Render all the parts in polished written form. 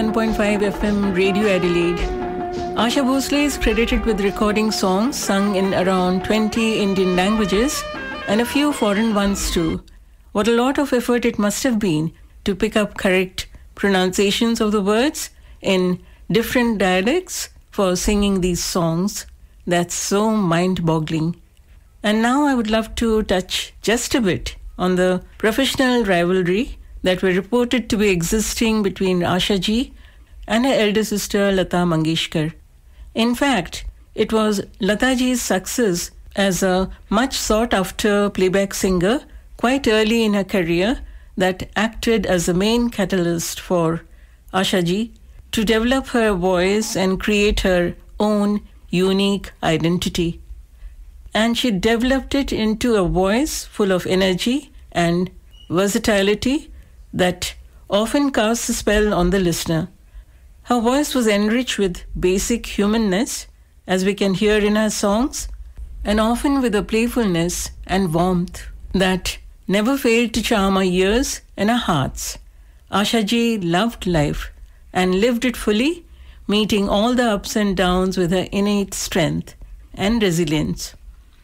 101.5 FM Radio Adelaide. Asha Bhosle is credited with recording songs sung in around 20 Indian languages and a few foreign ones too. What a lot of effort it must have been to pick up correct pronunciations of the words in different dialects for singing these songs. That's so mind-boggling. And now I would love to touch just a bit on the professional rivalry that were reported to be existing between Asha ji and her elder sister Lata Mangeshkar. In fact, it was Lata ji's success as a much sought-after playback singer quite early in her career that acted as the main catalyst for Asha ji to develop her voice and create her own unique identity. And she developed it into a voice full of energy and versatility that often casts a spell on the listener. Her voice was enriched with basic humanness, as we can hear in her songs, and often with a playfulness and warmth that never failed to charm our ears and our hearts. Asha ji loved life and lived it fully, meeting all the ups and downs with her innate strength and resilience.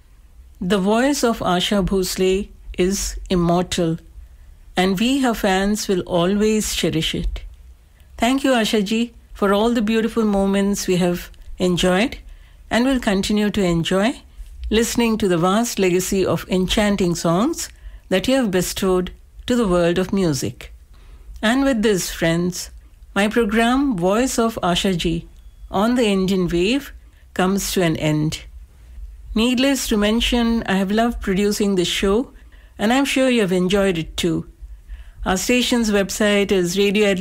The voice of Asha Bhosle is immortal, and we, her fans, will always cherish it. Thank you, Asha ji, for all the beautiful moments we have enjoyed and will continue to enjoy, listening to the vast legacy of enchanting songs that you have bestowed to the world of music. And with this, friends, my program, Voice of Asha ji, on the Indian Wave, comes to an end. Needless to mention, I have loved producing this show, and I'm sure you have enjoyed it too. Our station's website is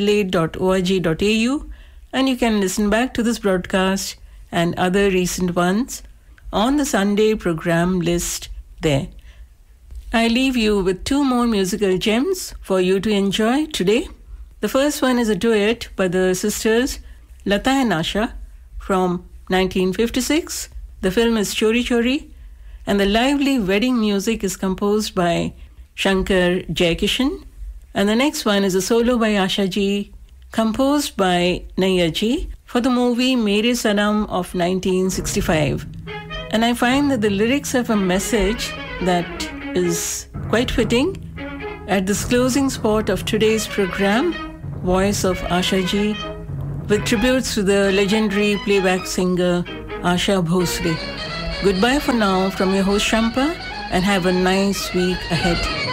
radioadelaide.org.au, and you can listen back to this broadcast and other recent ones on the Sunday program list there. I leave you with two more musical gems for you to enjoy today. The first one is a duet by the sisters Lata and Asha from 1956. The film is Chori Chori, and the lively wedding music is composed by Shankar Jaikishan. And the next one is a solo by Asha ji, composed by Nayyar ji for the movie Mere Sanam of 1965. And I find that the lyrics have a message that is quite fitting at this closing spot of today's program, Voice of Asha ji, with tributes to the legendary playback singer Asha Bhosle. Goodbye for now from your host Shampa, and have a nice week ahead.